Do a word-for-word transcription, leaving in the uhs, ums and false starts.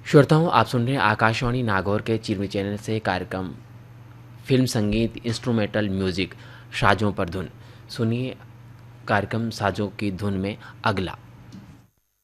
श्रोताओं, आप सुन रहे हैं आकाशवाणी नागौर के चिरमी चैनल से कार्यक्रम फिल्म संगीत इंस्ट्रूमेंटल म्यूजिक साजों पर धुन। सुनिए कार्यक्रम साजों की धुन में अगला।